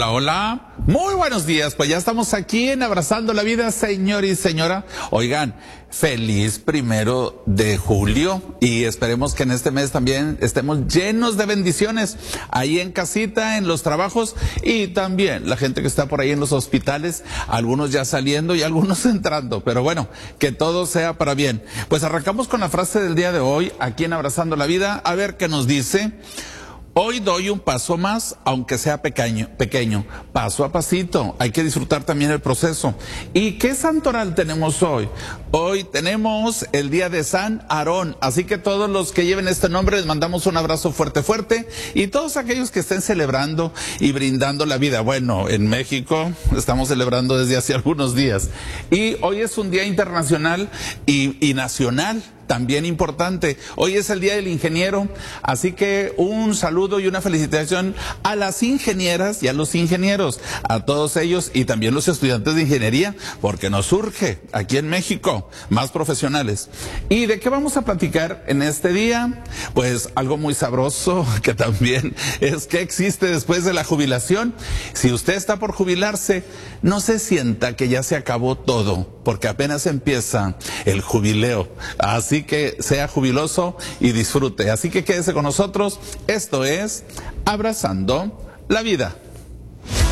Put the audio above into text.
Hola, hola. Muy buenos días. Pues ya estamos aquí en Abrazando la Vida, señor y señora. Oigan, feliz 1 de julio y esperemos que en este mes también estemos llenos de bendiciones ahí en casita, en los trabajos y también la gente que está por ahí en los hospitales, algunos ya saliendo y algunos entrando. Pero bueno, que todo sea para bien. Pues arrancamos con la frase del día de hoy aquí en Abrazando la Vida. A ver qué nos dice. Hoy doy un paso más, aunque sea pequeño, paso a pasito. Hay que disfrutar también el proceso. ¿Y qué santoral tenemos hoy? Hoy tenemos el día de San Aarón, así que todos los que lleven este nombre les mandamos un abrazo fuerte, fuerte, y todos aquellos que estén celebrando y brindando la vida. Bueno, en México estamos celebrando desde hace algunos días, y hoy es un día internacional y nacional. También importante, hoy es el Día del Ingeniero, así que un saludo y una felicitación a las ingenieras y a los ingenieros, a todos ellos y también los estudiantes de ingeniería, porque nos surge aquí en México más profesionales. ¿Y de qué vamos a platicar en este día? Pues algo muy sabroso que también es que existe después de la jubilación. Si usted está por jubilarse, no se sienta que ya se acabó todo, porque apenas empieza el jubileo. Así que sea jubiloso y disfrute. Así que quédese con nosotros. Esto es Abrazando la Vida.